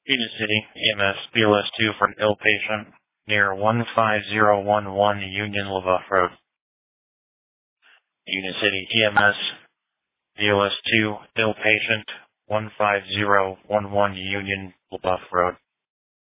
Union City EMS BLS 2 for an ill patient near 15011 Union LaBeouf Road. Union City EMS BLS 2 ill patient 15011 Union LaBeouf Road.